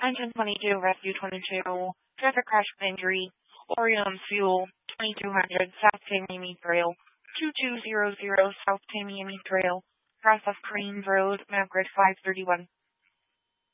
Engine 22, Rescue 22, traffic crash with injury, Orion Fuel, 2200 South Tamiami Trail, 2200 South Tamiami Trail, cross of Cranes Road, Mount Grid 531.